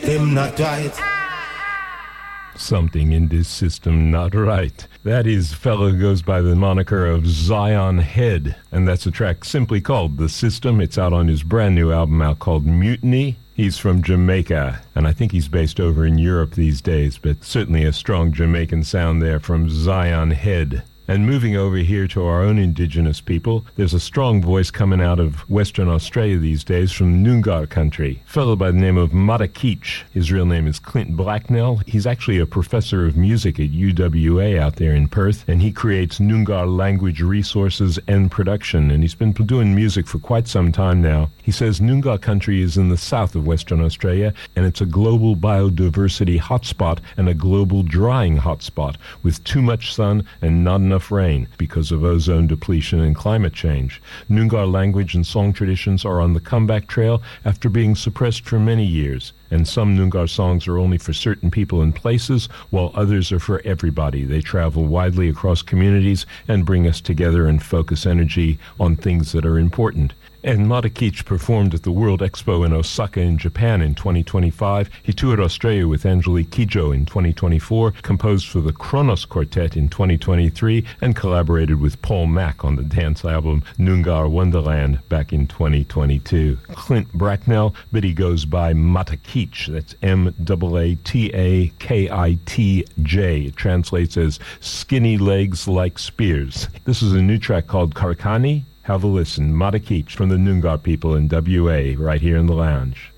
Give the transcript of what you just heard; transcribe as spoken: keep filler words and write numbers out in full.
Them not right. Something in this system not right. That is fellow who goes by the moniker of Zion Head, and that's a track simply called The System. It's out on his brand new album out called Mutiny. He's from Jamaica, and I think he's based over in Europe these days, but certainly a strong Jamaican sound there from Zion Head. And moving over here to our own indigenous people, there's a strong voice coming out of Western Australia these days from Noongar country. A fellow by the name of Matakeech. His real name is Clint Blacknell. He's actually a professor of music at U W A out there in Perth, and he creates Noongar language resources and production, and he's been doing music for quite some time now. He says Noongar country is in the south of Western Australia, and it's a global biodiversity hotspot and a global drying hotspot with too much sun and not enough rain because of ozone depletion and climate change. Noongar language and song traditions are on the comeback trail after being suppressed for many years. And some Noongar songs are only for certain people and places, while others are for everybody. They travel widely across communities and bring us together and focus energy on things that are important. And Matakeech performed at the World Expo in Osaka in Japan in twenty twenty-five. He toured Australia with Angelique Kidjo in twenty twenty-four, composed for the Kronos Quartet in twenty twenty-three, and collaborated with Paul Mack on the dance album Noongar Wonderland back in twenty twenty-two. Clint Bracknell, but he goes by Matakeech. That's M A A T A K I T J. It translates as skinny legs like spears. This is a new track called Karkani. Have a listen. Matakeech from the Noongar people in W A right here in the lounge.